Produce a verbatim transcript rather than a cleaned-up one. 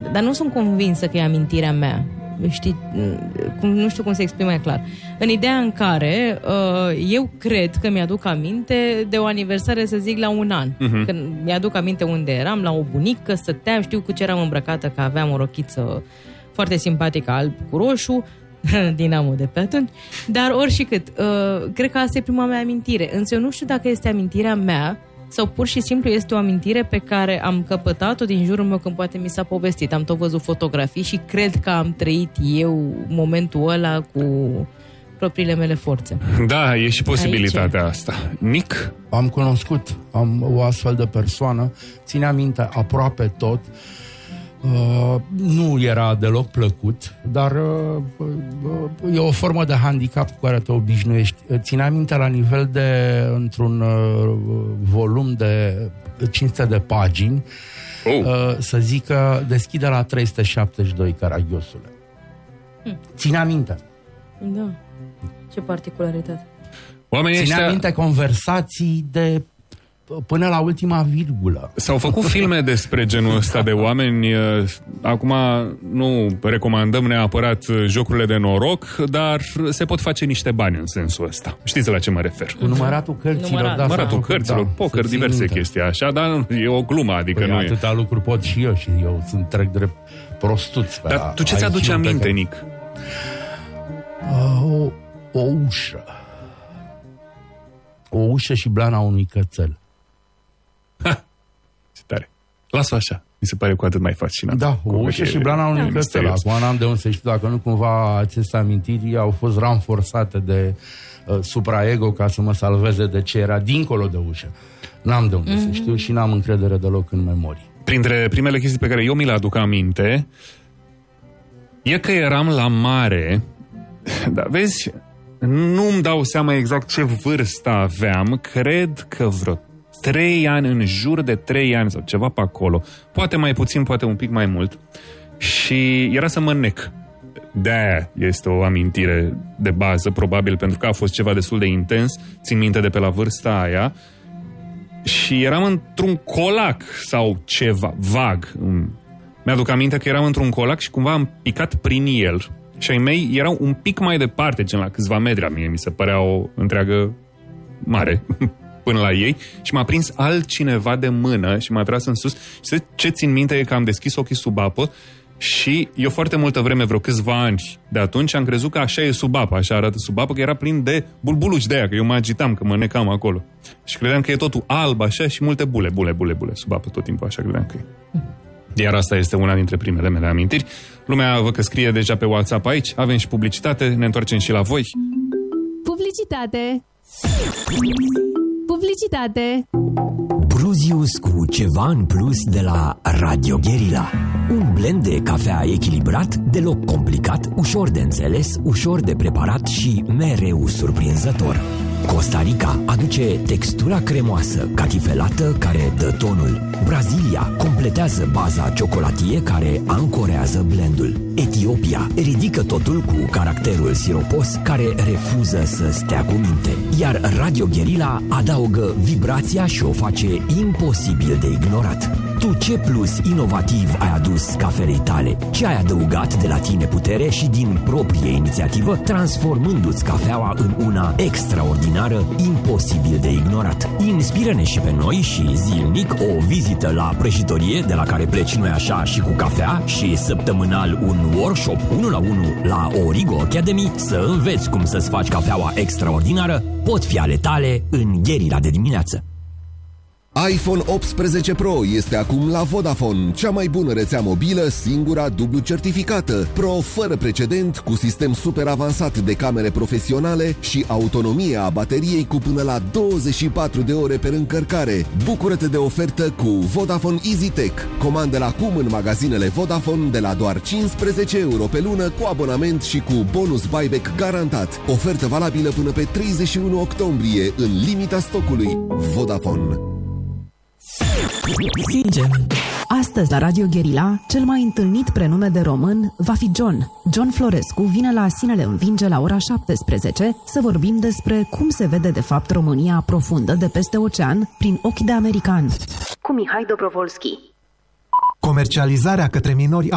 aminte. Dar nu sunt convinsă că e amintirea mea. Știi, cum, nu știu cum să explic mai clar. În ideea în care uh, eu cred că mi-aduc aminte de o aniversare, să zic, la un an. Uh-huh. Când mi-aduc aminte unde eram, la o bunică, stăteam, știu cu ce eram îmbrăcată, că aveam o rochiță foarte simpatică, alb cu roșu, Dinamo de pe atunci, dar oricât, uh, cred că asta e prima mea amintire. Însă eu nu știu dacă este amintirea mea sau pur și simplu este o amintire pe care am căpătat-o din jurul meu când poate mi s-a povestit. Am tot văzut fotografii și cred că am trăit eu momentul ăla cu propriile mele forțe. Da, e și posibilitatea Aici. asta. Nic? Am cunoscut, am o astfel de persoană, ține aminte aproape tot. Uh, nu era deloc plăcut, dar uh, uh, e o formă de handicap cu care te obișnuiești. Ține aminte la nivel de, într-un uh, volum de cinci sute de pagini, oh. uh, să zic că deschide la trei sute șaptezeci și doi, Caragiosule. Hmm. Ține aminte. Da. Ce particularitate. Oamenii Ține ăștia... aminte conversații de până la ultima virgulă. S-au făcut filme despre genul ăsta de oameni. Acum nu recomandăm neapărat jocurile de noroc, dar se pot face niște bani în sensul ăsta. Știți la ce mă refer? Cu număratul cărților. Numărat. Da, număratul cărților, da, poker, diverse minte. chestii așa, dar e o glumă, adică păi nu atâta e. lucruri pot și eu și eu sunt trec drept prostuț. Dar tu ce ți-aduce aminte, care... Nic? Uh, o, o ușă. O ușă și blana unui cățel. Ha! Ce tare. Las-o așa. Mi se pare cu atât mai fascinant. Da, o ușă și blana unui da. cățel. Acum n-am de unde să știu dacă nu cumva aceste amintiri au fost ranforsate de uh, supraego ca să mă salveze de ce era dincolo de ușă. N-am de unde mm-hmm. să știu și n-am încredere deloc în memorii. Printre primele chestii pe care eu mi le aduc aminte e că eram la mare, dar vezi, nu-mi dau seama exact ce vârstă aveam, cred că vreo trei ani, în jur de trei ani sau ceva pe acolo, poate mai puțin, poate un pic mai mult, și era să mă nec. De-aia este o amintire de bază, probabil, pentru că a fost ceva destul de intens, țin minte de pe la vârsta aia, și eram într-un colac sau ceva, vag. Mi-aduc aminte că eram într-un colac și cumva am picat prin el. Și ai mei erau un pic mai departe, gen la câțiva metri, a mie mi se părea o întreagă mare până la ei, și m-a prins altcineva de mână și m-a tras în sus. Și ce țin minte e că am deschis ochii sub apă și eu foarte multă vreme, vreo câțiva ani de atunci, am crezut că așa e sub apă, așa arată sub apă, că era plin de bulbuluci de aia, că eu mă agitam, că mă necam acolo. Și credeam că e totul alb așa și multe bule, bule, bule, bule sub apă tot timpul, așa credeam că e. Iar asta este una dintre primele mele amintiri. Lumea văd că scrie deja pe WhatsApp aici, avem și publicitate, ne întoarcem și la voi. Publicitate! Publicitate! Pruzius cu ceva în plus de la Radio Guerilla. Un blend de cafea echilibrat, deloc complicat, ușor de înțeles, ușor de preparat și mereu surprinzător. Costa Rica aduce textura cremoasă, catifelată, care dă tonul. Brazilia completează baza ciocolatie care ancorează blendul. Etiopia ridică totul cu caracterul siropos care refuză să stea cu minte. Iar Radio Guerilla adaugă vibrația și o face imposibil de ignorat. Tu ce plus inovativ ai adus cafelei tale? Ce ai adăugat de la tine putere și din proprie inițiativă, transformându-ți cafeaua în una extraordinară, imposibil de ignorat? Inspiră-ne și pe noi și zilnic o vizită la prăjitorie, de la care pleci noi așa și cu cafea, și săptămânal un workshop unu la unu la Origo Academy, să înveți cum să-ți faci cafeaua extraordinară, pot fi ale tale în Guerilla de dimineață. iPhone optsprezece Pro este acum la Vodafone, cea mai bună rețea mobilă, singura dublu certificată. Pro fără precedent, cu sistem super avansat de camere profesionale și autonomia bateriei cu până la douăzeci și patru de ore pe încărcare. Bucură-te de ofertă cu Vodafone EasyTech. Comandă-l acum în magazinele Vodafone de la doar cincisprezece euro pe lună, cu abonament și cu bonus buyback garantat. Ofertă valabilă până pe treizeci și unu octombrie, în limita stocului. Vodafone. Sincer, astăzi la Radio Guerilla, cel mai întâlnit prenume de român va fi John. John Florescu vine la Sinele Învinge la ora șaptesprezece să vorbim despre cum se vede de fapt România profundă de peste ocean prin ochi de american. Cu Mihai Dobrovolski. Comercializarea către minori